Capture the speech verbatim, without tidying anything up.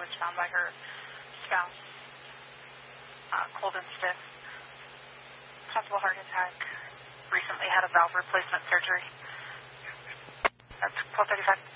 was found by her spouse. Uh, cold and stiff. Possible heart attack. Recently had a valve replacement surgery. That's twelve thirty-five.